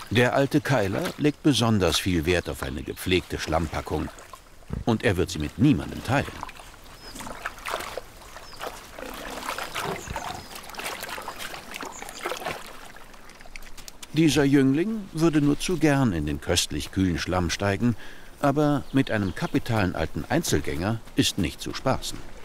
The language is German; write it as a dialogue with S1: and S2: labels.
S1: Der alte Keiler legt besonders viel Wert auf eine gepflegte Schlammpackung. Und er wird sie mit niemandem teilen. Dieser Jüngling würde nur zu gern in den köstlich kühlen Schlamm steigen, aber mit einem kapitalen alten Einzelgänger ist nicht zu spaßen.